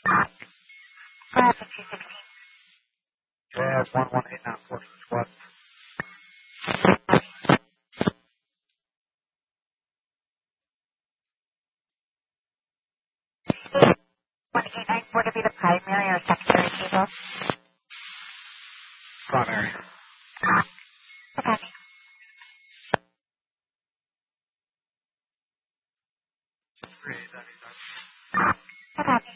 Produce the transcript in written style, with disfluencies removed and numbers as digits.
Traffic 216. Jazz 118940. What? 1894 to be the primary or secondary cable? Primary. Okay. Okay.